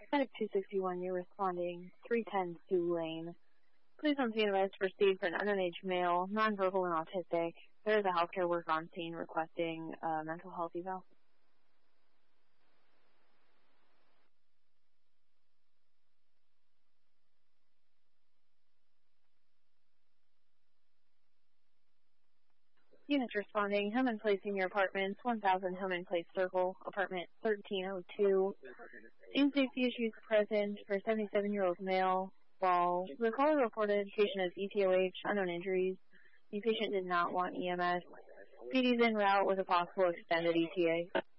Medic 261, you're responding 310 Sioux Lane. Please don't be advised to proceed for an underage male, nonverbal and autistic. There is a healthcare worker on scene requesting mental health eval. Units responding, Hillman Place Senior Apartments, 1000 Hillman Place Circle, apartment 1302. Same safety issues present for 77-year-old male. While the caller reported patient as ETOH, unknown injuries, the patient did not want EMS. PD's en route with a possible extended ETA.